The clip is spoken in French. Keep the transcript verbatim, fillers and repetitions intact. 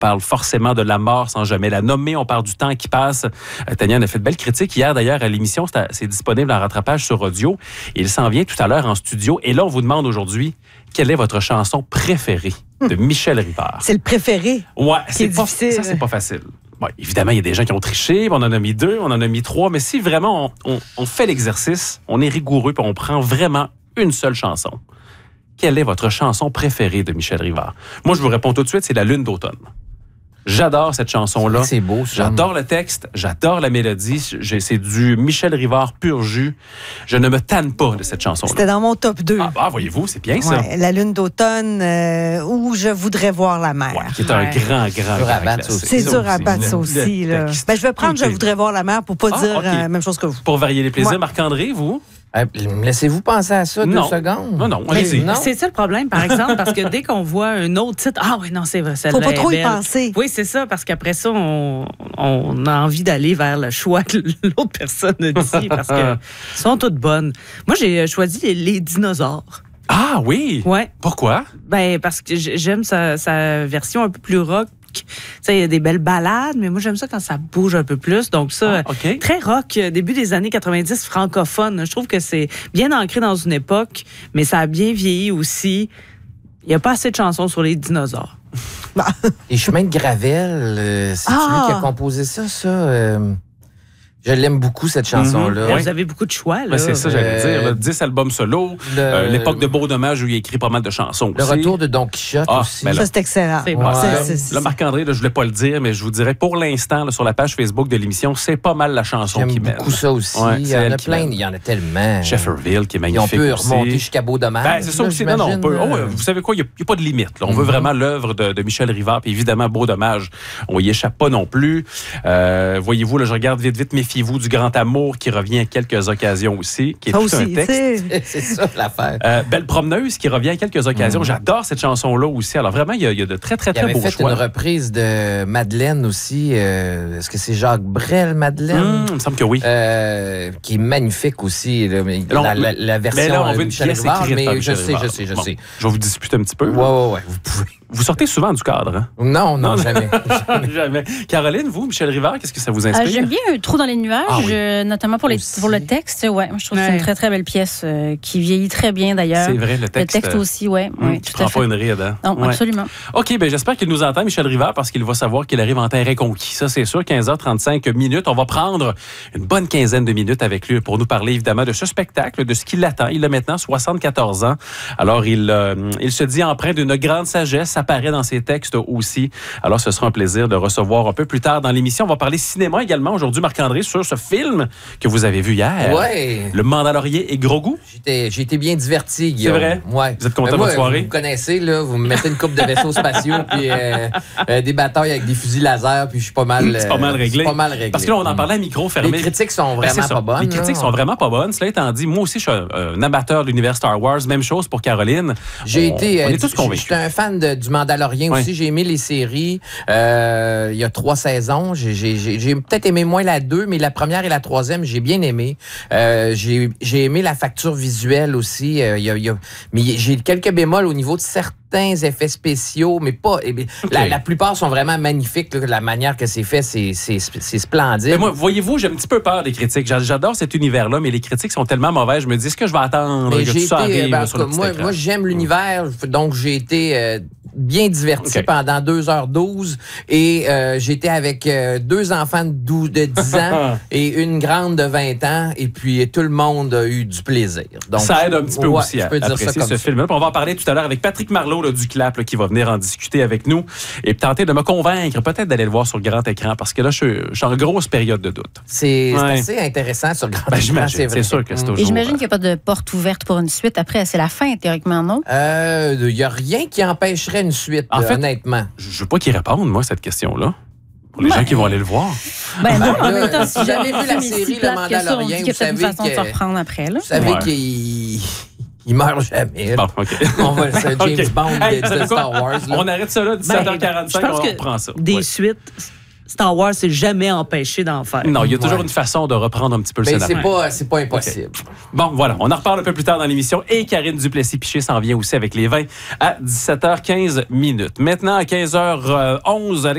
parle forcément de la mort sans jamais la nommer. On parle du temps qui passe. Euh, Tania en a fait de belles critiques hier, d'ailleurs, à l'émission. C'est, à, c'est disponible en rattrapage sur audio. Et il s'en vient tout à l'heure en studio. Et là, on vous demande aujourd'hui, quelle est votre chanson préférée de Michel Rivard? C'est le préféré. Ouais, c'est, c'est pas, difficile. ça, c'est pas facile. Bon, évidemment, il y a des gens qui ont triché, on en a mis deux, on en a mis trois, mais si vraiment on, on, on fait l'exercice, on est rigoureux et on prend vraiment une seule chanson, quelle est votre chanson préférée de Michel Rivard? Moi, je vous réponds tout de suite, c'est La Lune d'automne. J'adore cette chanson-là. C'est beau, ça. J'adore le texte, j'adore la mélodie. J'ai, c'est du Michel Rivard pur jus. Je ne me tanne pas de cette chanson-là. C'était dans mon top deux. Ah, bah, voyez-vous, c'est bien ça. Ouais, La Lune d'automne euh, où je voudrais voir la mer. Ouais, qui est un Ouais. grand, grand, Dur à grand battre, classique. C'est Ça dur à battre, ça Le- aussi. le Là. texte. Ben, je vais prendre Je Écoutez. voudrais voir la mer pour pas Ah, dire ok. la même chose que vous. Pour varier les plaisirs, Ouais. Marc-André, vous? Euh, Laissez-vous penser à ça Non. deux secondes. Non, non, Mais allez-y. non. c'est ça le problème, par exemple, parce que dès qu'on voit un autre titre, ah oui, non, c'est vrai, celle-là Faut pas est trop y belle. penser. Oui, c'est ça, parce qu'après ça, on, on a envie d'aller vers le choix que l'autre personne a dit, parce qu'elles sont toutes bonnes. Moi, j'ai choisi les, les dinosaures. Ah oui? Ouais. Pourquoi? Ben, parce que j'ai- j'aime sa, sa version un peu plus rock. Tu sais, il y a des belles ballades, mais moi, j'aime ça quand ça bouge un peu plus. Donc, ça, Ah, OK. très rock, euh, début des années quatre-vingt-dix, francophone. Je trouve que c'est bien ancré dans une époque, mais ça a bien vieilli aussi. Il n'y a pas assez de chansons sur les dinosaures. Les chemins de Gravel, euh, c'est Ah! lui qui a composé ça, ça. euh, je l'aime beaucoup, cette chanson-là. Mhm. Ouais. Vous avez beaucoup de choix, là. Ben, c'est ça, j'allais Euh, dire. là, dix albums solo, Le, euh, l'époque de Beau Dommage où il a écrit pas mal de chansons le aussi. retour de Don Quichotte Ah, aussi. ben là, Ça, c'est excellent. C'est Ouais. bon. C'est- Là, c'est- c'est- là, Marc-André, là, je voulais pas le dire, mais je vous dirais pour l'instant, là, sur la page Facebook de l'émission, c'est pas mal la chanson J'aime qui mène. beaucoup ça aussi. Ouais, il y c'est en elle a qui plein, mène. il y en a tellement. Shefferville, qui est Et magnifique on peut aussi. remonter jusqu'à Beau Dommage. Ben, c'est ça là, aussi. Non, non, on peut. j'imagine, Oh, euh, vous savez quoi, il n'y a, pas de limite. Là. On Mhm. veut vraiment l'œuvre de, de Michel Rivard, puis évidemment, Beau Dommage. On y échappe pas non plus. Euh, voyez-vous, là, je regarde vite, vite, méfiez-vous du grand amour qui revient à quelques occasions aussi, qui est Ça tout aussi, un tu texte. sais. c'est ça l'affaire. Euh, Belle promeneuse qui revient à quelques occasions. Mhm. J'adore cette chanson-là aussi. Alors vraiment, il y a, il y a de très, très, Il très avait beaux fait choix. une reprise de Madeleine aussi. euh, Est-ce que c'est Jacques Brel, Madeleine? Hum, il me semble que oui. Euh, qui est magnifique aussi. Là, mais Alors, la, la, la version mais là, on euh, veut une Michel pièce Rivard, écrite par mais je Michel sais, Rivard. je sais, je Bon, sais. Je vais vous disputer un petit peu. Ouais, ouais, ouais, vous pouvez. Vous sortez souvent du cadre, hein? Non, non, jamais. Jamais. Caroline, vous, Michel Rivard, qu'est-ce que ça vous Euh, inspire? J'aime bien un trou dans les nuages, Ah oui. euh, notamment pour, les, Aussi. pour le texte. Ouais, moi, je trouve que c'est Ouais. une très, très belle pièce euh, qui vieillit très bien, d'ailleurs. C'est vrai, le Le texte. texte euh, aussi, oui. hum, Ouais, qui tout à prend fait. pas une ride, hein? Non, Ouais. absolument. OK, ben j'espère qu'il nous entend, Michel Rivard, parce qu'il va savoir qu'il arrive en terrain conquis. Ça, c'est sûr, quinze heures trente-cinq minutes. On va prendre une bonne quinzaine de minutes avec lui pour nous parler, évidemment, de ce spectacle, de ce qui l'attend. Il a maintenant soixante-quatorze ans. Alors, il, euh, il se dit empreint d'une grande sagesse. Ça apparaît dans ses textes aussi. Alors, ce sera un plaisir de recevoir un peu plus tard dans l'émission. On va parler cinéma également aujourd'hui, Marc-André, sur ce film que vous avez vu hier. Ouais. Le Mandalorier et Gros Goût. J'étais, j'ai été bien diverti, Guillaume. vrai? Ouais. Vous êtes content Ben, de moi, votre soirée? Vous me connaissez, là. Vous me mettez une coupe de vaisseaux spatiaux, puis euh, euh, des batailles avec des fusils laser, puis je suis pas mal. C'est pas mal euh, réglé. C'est pas mal réglé. Parce que là, on en parlait à micro fermé. Les critiques sont Ben, c'est vraiment ça. pas bonnes. Les critiques là. sont vraiment pas bonnes. Cela étant dit, moi aussi, je suis un, un amateur de l'univers Star Wars. Même chose pour Caroline. J'ai On- été. On euh, est tous j- convaincus. J'étais un fan de- du Mandalorian Ouais. aussi. J'ai aimé les séries. Euh, il y a trois saisons. J'ai, j'ai, j'ai, j'ai peut-être aimé moins la deux, mais la première et la troisième, j'ai bien aimé. Euh, j'ai, j'ai aimé la facture visuelle aussi. Euh, il y a, il y a, mais j'ai quelques bémols au niveau de certains effets spéciaux, mais pas. eh bien, la, la plupart sont vraiment magnifiques. Là, la manière que c'est fait, c'est, c'est, c'est splendide. Mais moi, voyez-vous, j'ai un petit peu peur des critiques. J'a- J'adore cet univers-là, mais les critiques sont tellement mauvaises. Je me dis, est-ce que je vais attendre Mais que j'ai tout ça été, arrive ben, en sur tout le cas, petit moi, écran? moi, j'aime l'univers, donc j'ai été euh, bien diverti OK. pendant deux heures douze et euh, j'étais avec euh, deux enfants de, douze, de dix ans et une grande de vingt ans et puis tout le monde a eu du plaisir. Donc, Ça aide un petit peu ouais, aussi je à peux dire ça apprécier comme ce ça. film-là. Puis on va en parler tout à l'heure avec Patrick Marleau là, du Clap là, qui va venir en discuter avec nous et tenter de me convaincre peut-être d'aller le voir sur le grand écran parce que là, je suis, je suis en grosse période de doute. C'est, c'est Ouais. assez intéressant sur le grand Ben, écran, j'imagine, c'est vrai. c'est sûr que c'est Mm. toujours... Et j'imagine qu'il n'y a pas de porte ouverte pour une suite. Après, c'est la fin, théoriquement, non? Euh, il n'y a rien qui empêcherait une suite, En euh, fait, honnêtement. Je ne veux pas qu'il réponde, moi, à cette question-là. Pour les Ben, gens qui vont aller le voir. Ben non, en là, même temps, si si vous avez jamais vu la série Le Mandalorian, on dit qu'il y a vous peut-être une savez façon de se que- reprendre après, là. Vous savez Ouais. qu'il il meurt jamais. Bon, OK. On va, c'est James OK. Bond de- Hey, de, savez quoi? Star Wars. là. On arrête ça là, dix-sept heures Ben, quarante-cinq, je pense on que reprend ça. Des Oui. suites, Star Wars, c'est jamais empêché d'en faire. Non, il y a toujours Ouais. une façon de reprendre un petit peu le Mais scénario. c'est pas, c'est pas impossible. Bon, voilà, on en reparle un peu plus tard dans l'émission. Et Karine Duplessis-Piché s'en vient aussi avec les vins à dix-sept heures quinze minutes. Maintenant, à quinze heures onze,